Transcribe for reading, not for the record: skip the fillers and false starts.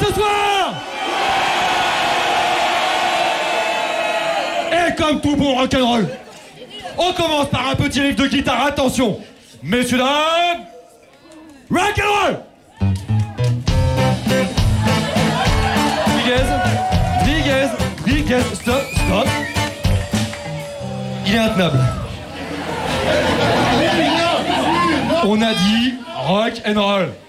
ce soir. Et comme tout bon rock'n'roll, on commence par un petit riff de guitare. Attention, messieurs, dames, rock'n'roll. Viguez, stop. Il est intenable. On a dit rock and roll.